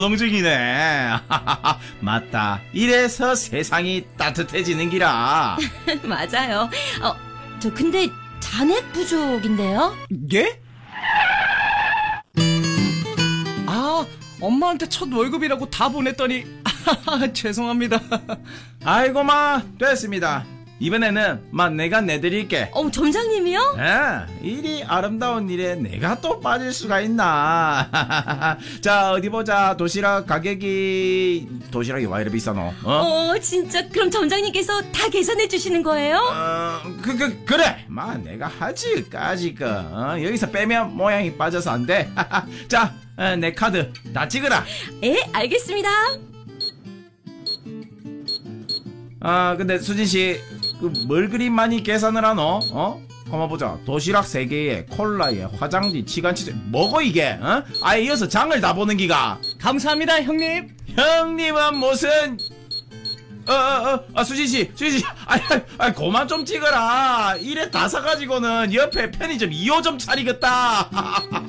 동중이네. 맞다. 이래서 세상이 따뜻해지는 기라. 맞아요. 저 근데 잔액 부족인데요? 예? 아, 엄마한테 첫 월급이라고 다 보냈더니 죄송합니다. 아이고 마 됐습니다. 이번에는 내가 내드릴게. 점장님이요? 일이 아름다운 일에 내가 또 빠질 수가 있나. 자 어디 보자. 도시락이 와 이래 비싸노? 진짜 그럼 점장님께서 다 계산해 주시는 거예요? 그래. 내가 하지 여기서 빼면 모양이 빠져서 안 돼. 자 내 카드 다 찍으라. 예, 알겠습니다. 근데 수진씨 뭘 그리 많이 계산을 하노? 가만 보자. 도시락 3개에 콜라에 화장지 치간치즈 뭐고 이게? 아예 이어서 장을 다 보는 기가. 감사합니다 형님. 형님은 무슨 수진씨 그만 좀 찍어라. 이래 다 사가지고는 옆에 편의점 2호점 차리겠다.